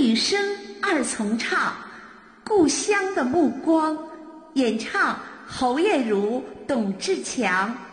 女声二重唱，《故乡的目光》，演唱侯艳茹、董志强。